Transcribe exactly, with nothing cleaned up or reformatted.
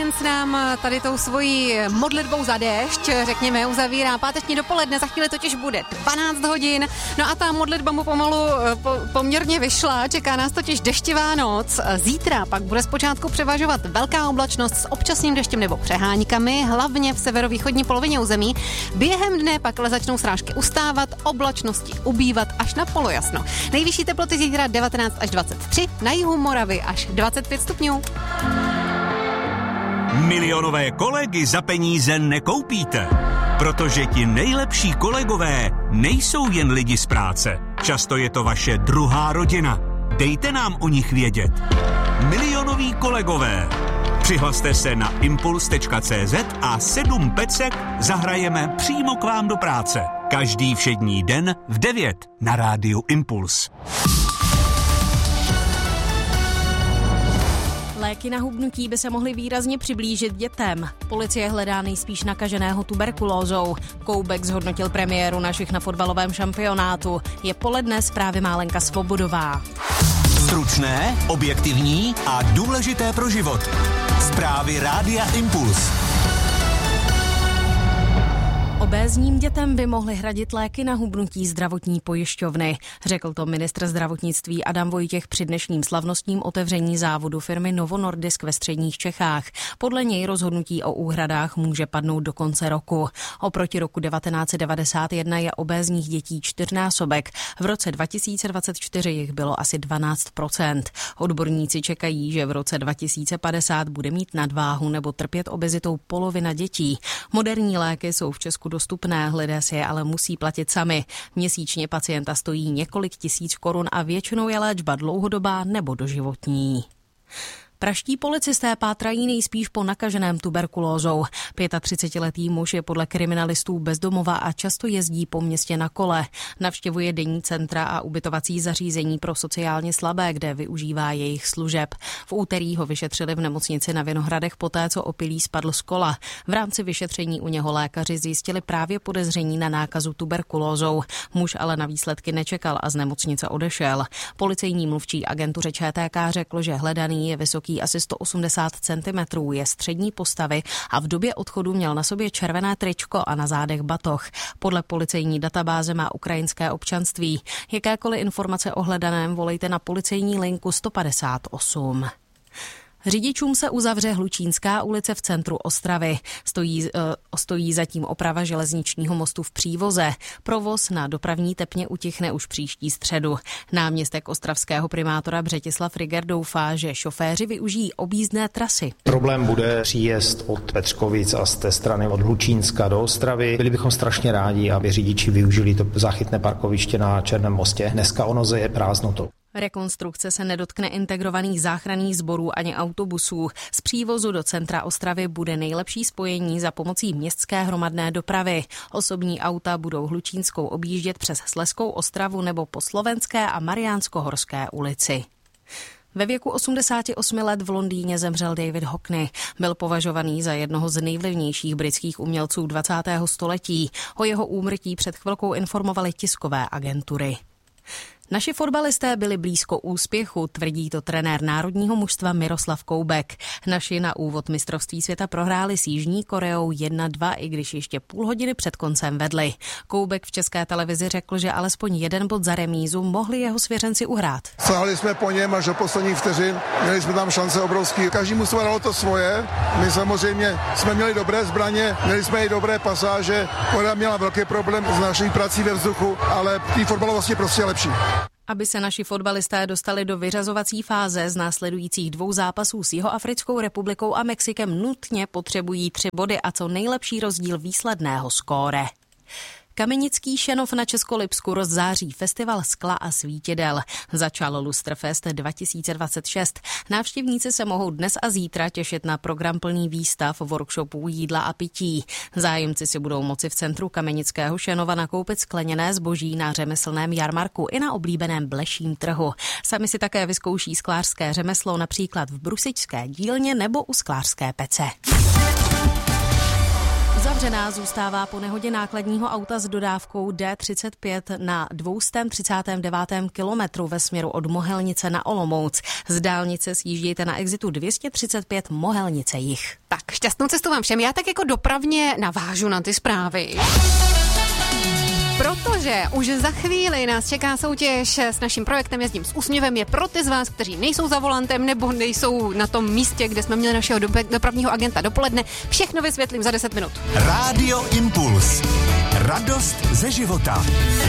Dance nám tady tou svojí modlitbou za déšť, řekněme, uzavírá páteční dopoledne, za chvíli totiž bude dvanáct hodin, no a ta modlitba mu pomalu po, poměrně vyšla, čeká nás totiž deštivá noc. Zítra pak bude zpočátku převažovat velká oblačnost s občasným deštěm nebo přeháňkami, hlavně v severovýchodní polovině území. Během dne pak ale začnou srážky ustávat, oblačnosti ubývat až na polojasno. Nejvyšší teploty zítra devatenáct až dvacet tři, na jihu Moravy až dvacet pět stupňů. Milionové kolegy za peníze nekoupíte, protože ti nejlepší kolegové nejsou jen lidi z práce. Často je to vaše druhá rodina. Dejte nám o nich vědět. Milionoví kolegové. Přihlaste se na impuls tečka cé zet a sedm pecek zahrajeme přímo k vám do práce. Každý všední den v devět na rádiu Impuls. Léky na hubnutí by se mohly výrazně přiblížit dětem. Policie hledá nejspíš nakaženého tuberkulózou. Koubek zhodnotil premiéru našich na fotbalovém šampionátu. Je poledne, zprávy má Lenka Svobodová. Stručné, objektivní a důležité pro život. Zprávy rádia Impuls. Obézním dětem by mohly hradit léky na hubnutí zdravotní pojišťovny, řekl to ministr zdravotnictví Adam Vojtěch při dnešním slavnostním otevření závodu firmy Novo Nordisk ve středních Čechách. Podle něj rozhodnutí o úhradách může padnout do konce roku. Oproti roku devatenáct set devadesát jedna je obézních dětí čtyřnásobek. V roce dva tisíce dvacet čtyři jich bylo asi dvanáct procent. Odborníci čekají, že v roce dva tisíce padesát bude mít nadváhu nebo trpět obezitou polovina dětí. Moderní léky jsou v Česku dostupné, lidé si je ale musí platit sami. Měsíčně pacienta stojí několik tisíc korun a většinou je léčba dlouhodobá nebo doživotní. Praští policisté pátrají nejspíš po nakaženém tuberkulózou. třicetiletý muž je podle kriminalistů bezdomova a často jezdí po městě na kole. Navštěvuje denní centra a ubytovací zařízení pro sociálně slabé, kde využívá jejich služeb. V úterý ho vyšetřili v nemocnici na Vinohradech poté, co opilý spadl z kola. V rámci vyšetření u něho lékaři zjistili právě podezření na nákazu tuberkulózou. Muž ale na výsledky nečekal a z nemocnice odešel. Policejní mluvčí agentuře Č T K řekl, že hledaný je vysoký asi sto osmdesát centimetrů, je střední postavy a v době odchodu měl na sobě červené tričko a na zádech batoh. Podle policejní databáze má ukrajinské občanství. Jakékoliv informace o hledaném volejte na policejní linku sto padesát osm. Řidičům se uzavře Hlučínská ulice v centru Ostravy. Stojí, uh, stojí zatím oprava železničního mostu v Přívoze. Provoz na dopravní tepně utichne už příští středu. Náměstek ostravského primátora Břetislav Riger doufá, že šoféři využijí objízdné trasy. Problém bude příjezd od Petřkovic a z té strany od Hlučínska do Ostravy. Byli bychom strašně rádi, aby řidiči využili to záchytné parkoviště na Černém mostě. Dneska o noze je prázdnotou. Rekonstrukce se nedotkne integrovaných záchranných sborů ani autobusů. Z Přívozu do centra Ostravy bude nejlepší spojení za pomocí městské hromadné dopravy. Osobní auta budou Hlučínskou objíždět přes Slezskou Ostravu nebo po Slovenské a Mariánsko-Horské ulici. Ve věku osmdesáti osmi let v Londýně zemřel David Hockney. Byl považovaný za jednoho z nejvlivnějších britských umělců dvacátého století. O jeho úmrtí před chvilkou informovaly tiskové agentury. Naši fotbalisté byli blízko úspěchu, tvrdí to trenér národního mužstva Miroslav Koubek. Naši na úvod mistrovství světa prohráli s Jižní Koreou jedna dva, i když ještě půl hodiny před koncem vedli. Koubek v České televizi řekl, že alespoň jeden bod za remízu mohli jeho svěřenci uhrát. Sahali jsme po něm až do posledních vteřin, měli jsme tam šance obrovský. Každý mužstvo dalo to svoje. My samozřejmě jsme měli dobré zbraně, měli jsme i dobré pasáže. Korea měla velký problém s naší prací ve vzduchu, ale tý fotbalovosti prostě lepší. Aby se naši fotbalisté dostali do vyřazovací fáze z následujících dvou zápasů s Jihoafrickou republikou a Mexikem, nutně potřebují tři body a co nejlepší rozdíl výsledného skóre. Kamenický Šenov na Českolipsku rozzáří festival skla a svítidel. Začal Lustrfest dva tisíce dvacet šest. Návštěvníci se mohou dnes a zítra těšit na program plný výstav, workshopů, jídla a pití. Zájemci si budou moci v centru Kamenického Šenova nakoupit skleněné zboží na řemeslném jarmarku i na oblíbeném bleším trhu. Sami si také vyzkouší sklářské řemeslo například v brusičské dílně nebo u sklářské pece. Uzavřená zůstává po nehodě nákladního auta s dodávkou D třicet pět na dvě stě třicátém devátém kilometru ve směru od Mohelnice na Olomouc. Z dálnice sjíždějte na exitu dvě stě třicet pět Mohelnice jih. Tak, šťastnou cestu vám všem. Já tak jako dopravně navážu na ty zprávy. Protože už za chvíli nás čeká soutěž s naším projektem Jezdím s úsměvem. Je pro ty z vás, kteří nejsou za volantem nebo nejsou na tom místě, kde jsme měli našeho dopravního agenta dopoledne. Všechno vysvětlím za deset minut. Rádio Impuls. Radost ze života.